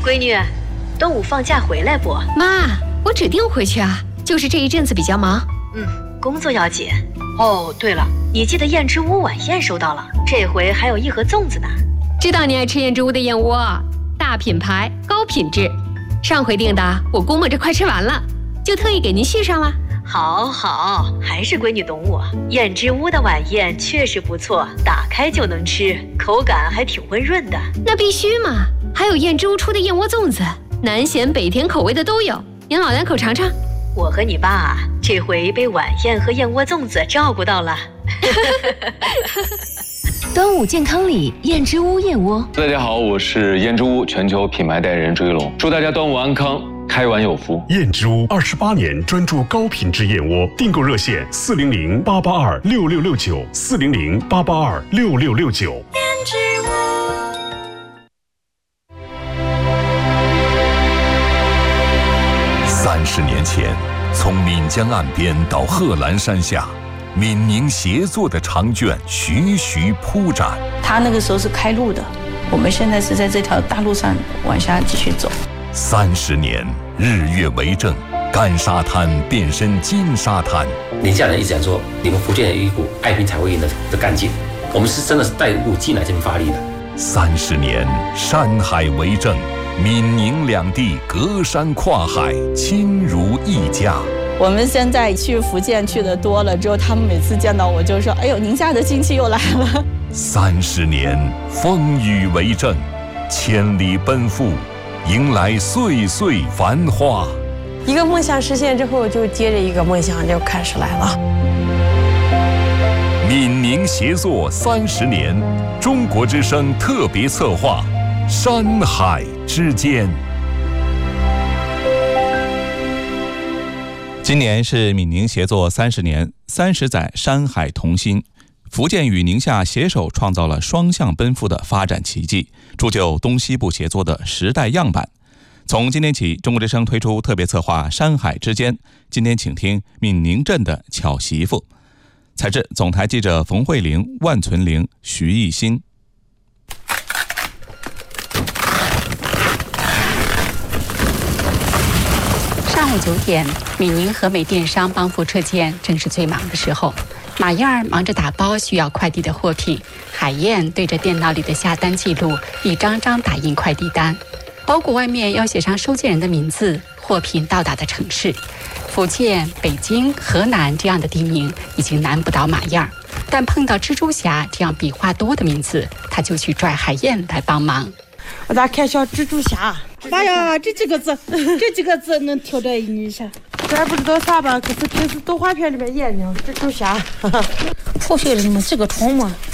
闺女，端午放假回来不？ 妈，我指定回去啊，就是这一阵子比较忙。 工作要紧。哦，对了，你记得燕之屋晚宴收到了，这回还有1盒粽子呢。 知道你爱吃燕之屋的燕窝，大品牌高品质，上回订的我估摸着快吃完了，就特意给您续上了。 好，还是闺女懂我。燕之屋的晚宴确实不错，打开就能吃，口感还挺温润的。 那必须嘛，还有燕之屋出的燕窝粽子，南咸北甜口味的都有，您老两口尝尝。 我和你爸这回被晚宴和燕窝粽子照顾到了。 端午健康礼，燕之屋燕窝。 大家好，我是燕之屋全球品牌代言人追龙，祝大家端午安康，开碗有福。 燕之屋28年专注高品质燕窝，订购热线400-882-6669，400-882-6669。 燕之屋。 30年前，从岷江岸边到贺兰山下，闽宁协作的长卷徐徐铺展。 他那个时候是开路的，我们现在是在这条大路上往下继续走。 30年，日月为证，干沙滩变身金沙滩。 宁夏人一直讲说，你们福建有一股爱拼才会赢的干劲，我们是真的是带入进来这边发力的。 30年，山海为证。闽宁两地隔山跨海，亲如一家。 我们现在去福建去的多了之后，他们每次见到我就说：“哎呦，宁夏的亲戚又来了。 ”30年，风雨为证，千里奔赴，迎来岁岁繁花。 一个梦想实现之后，就接着一个梦想就开始来了。 闽宁协作30年，中国之声特别策划。山海之间。 今年是闽宁协作30年，30载山海同心。福建与宁夏携手创造了双向奔赴的发展奇迹，铸就东西部协作的时代样板。从今天起，中国之声推出特别策划山海之间。今天请听闽宁镇的巧媳妇。采制总台记者冯慧玲、万存玲、徐艺新。 上午9点，闽宁和美电商帮扶车间正是最忙的时候。马燕儿忙着打包需要快递的货品，海燕对着电脑里的下单记录，一张张打印快递单。包裹外面要写上收件人的名字、货品到达的城市。福建、北京、河南这样的地名已经难不倒马燕儿，但碰到蜘蛛侠这样笔画多的名字，他就去拽海燕来帮忙。 我咋看像蜘蛛侠？妈呀，这几个字能挑在一起。咱不知道啥吧，可是平时动画片里面演的蜘蛛侠。 破碎了你们这个虫嘛，